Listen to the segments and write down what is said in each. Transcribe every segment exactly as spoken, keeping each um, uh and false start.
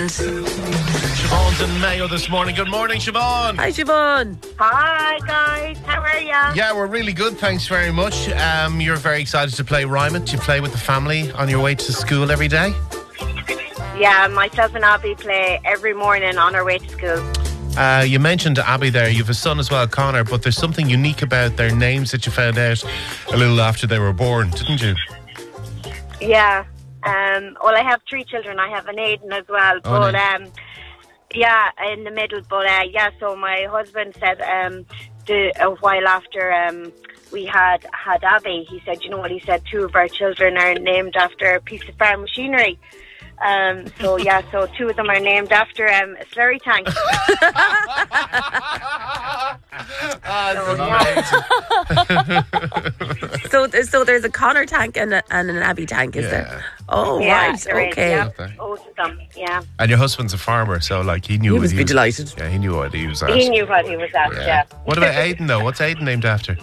weekend. Siobhan's in Mayo this morning. Good morning, Siobhan. Hi, Siobhan. Hi, guys. How are ya? Yeah, we're really good. Thanks very much. Um, you're very excited to play Rhyme It. You play with the family on your way to school every day? Yeah, myself and Abby play every morning on our way to school. Uh, you mentioned Abby there. You have a son as well, Connor, but there's something unique about their names that you found out a little after they were born, didn't you? Yeah. Um, well, I have three children. I have an Aiden as well. Oh, but nice. um, yeah, in the middle. But uh, yeah, so my husband said um, the, a while after um, we had had Abby, he said, you know what? He said two of our children are named after a piece of farm machinery. Um, so yeah, so two of them are named after um, a slurry tank. So, so there's a Connor tank and, a, and an Abby tank, is Yeah. there? Oh, Yeah, right. there is, Okay. yeah. Okay. Both of them, yeah. And your husband's a farmer, so like he knew He what must be was, delighted. Yeah, he knew what he was at. He knew what he was at, yeah. What about Aiden though? What's Aiden named after?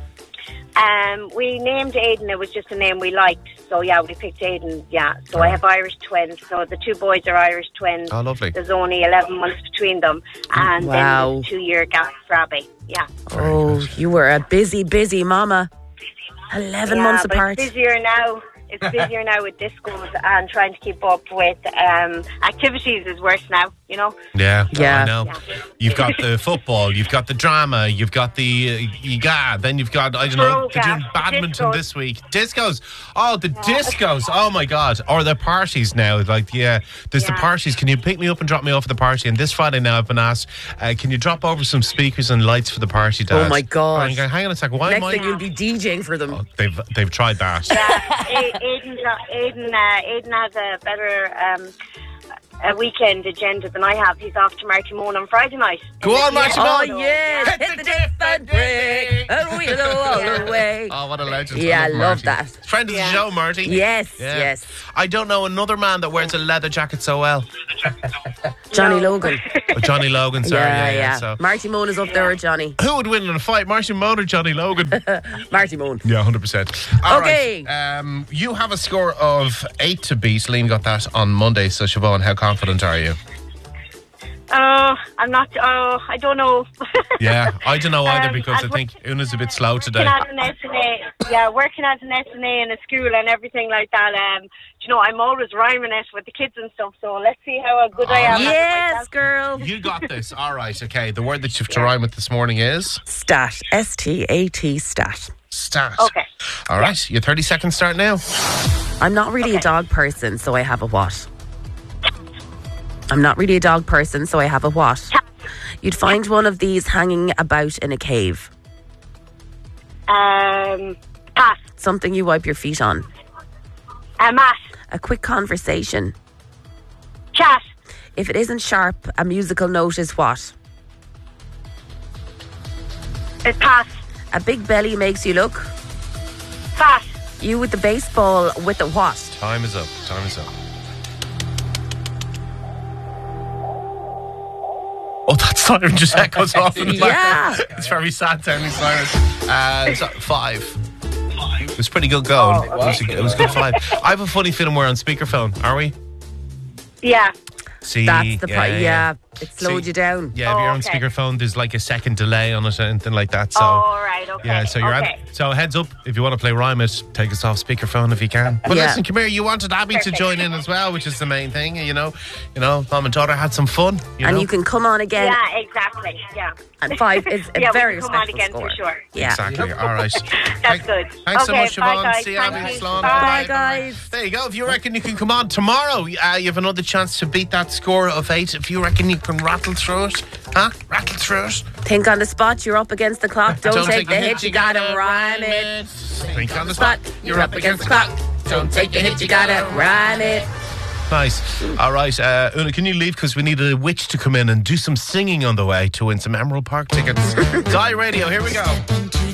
Um, we named Aiden. It was just a name we liked. So, yeah, we picked Aiden, yeah. So I have Irish twins. So the two boys are Irish twins. Oh, lovely. There's only eleven months between them. And Wow. then there's a two-year gap for Abby. Yeah. Oh, you were a busy, busy mama. Eleven yeah, months but apart. It's busier now. It's busier now with discos and trying to keep up with um, activities is worse now, you know? Yeah, Yeah. I know. Yeah. You've got the football, you've got the drama, you've got the uh, you got, then you've got I don't know, they're doing Program, badminton discos. this week. Discos, oh the discos, oh my god, or the parties now. Like yeah, there's the Yeah. parties. Can you pick me up and drop me off at the party? And this Friday now I've been asked, uh, can you drop over some speakers and lights for the party, Dad? Oh my God. I'm going, hang on a second, why Next am I? thing you'll be DJing for them. Oh, they've they've tried that. Yeah, A- Aiden's, Aiden, uh, Aiden has a better um, a weekend agenda than I have. He's off to Martymone on Friday night. Go on, Yeah. Martymone. Oh, Simone. yes. Hit Hit the the dip dip and and break. break. And we go all the way. Oh, what a legend. Yeah, I love Marty. that. Friend of the Yeah. show, Marty. Yes, Yeah. yes. I don't know another man that wears a leather jacket so well. Johnny No. Logan. Oh, Johnny Logan, sorry. yeah, Yeah, yeah. So. Marty Moan is up there with Johnny. Who would win in a fight, Marty Moan or Johnny Logan? Marty Moan. Yeah, one hundred percent. All Okay. right. Um, you have a score of eight to beat. Liam got that on Monday. So, Siobhan, how confident are you? Oh, I'm not. Oh, I don't know. Yeah, I don't know either Um, because I I've think Una's a bit slow today. Working as an S N A, yeah, working as an S N A in a school and everything like that. Um, you know, I'm always rhyming it with the kids and stuff. So let's see how good I am. at it Yes, myself. girl. You got this. All right. Okay. The word that you have to rhyme with this morning is Stat. S T A T stat. stat. Okay. All right. Your thirty seconds start now. I'm not really a dog person, so I have a what? I'm not really a dog person, so I have a what? You'd find one of these hanging about in a cave. Um, pass. Something you wipe your feet on. A mat. A quick conversation. Chat. If it isn't sharp, a musical note is what? A pass. A big belly makes you look. Fat. You with the baseball with the what? Time is up. Time is up. Oh, that siren just echoes off in the Yeah. back. It's very sad sounding siren. Uh, so five. It was pretty good going. It was a, it was a good five. I have a funny feeling we're on speakerphone. Are we? Yeah. See, That's the part. Yeah, it slowed See, you down. Yeah, if you're Oh, on okay. speakerphone, there's like a second delay on it or anything like that. So. All right. Okay. Yeah, so you're okay. at, so heads up if you want to play Rhyme It, take us off speakerphone if you can. But Yeah. listen, come here, you wanted Abby to Perfect. join in as well, which is the main thing, you know. You know, mom and daughter had some fun. You And know? you can come on again. Yeah. Exactly. Yeah. And five is a Yeah, we very can come on respectful again for score. sure. Yeah. Exactly. All right. That's good. Thanks so Okay, much, bye, Siobhan. guys. See you, Thank Abby. you. Slán. Bye, guys. There you go. If you reckon you can come on tomorrow, uh, you have another chance to beat that score of eight. If you reckon you can rattle through it, huh? Rattle through it. Think on the spot, you're up against the clock. Don't, take the hit, you gotta rhyme it. Think on the spot, You're up against the clock. Don't take the hit, you gotta rhyme it. Nice. All right, uh, Una, can you leave because we need a witch to come in and do some singing on the way to win some Emerald Park tickets. Die Radio, here we go.